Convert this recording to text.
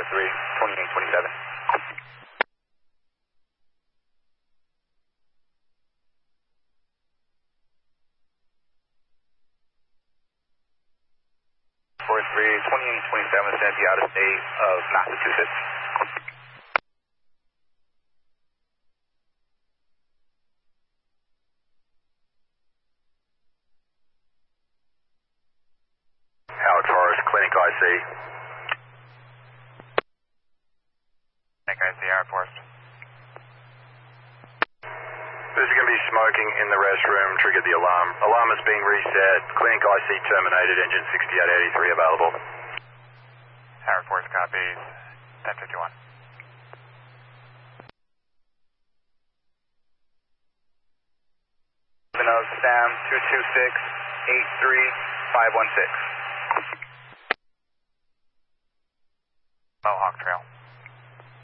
2827. For 2827, send you out of state of Massachusetts. Howard Forest, Clinic IC. Clinic IC, Howard Forest. There's going to be smoking in the restroom, triggered the alarm. Alarm is being reset. Clinic IC terminated, engine 6883 available. Howard Forest copies, 1051. Sam 226-83516. Mohawk Trail.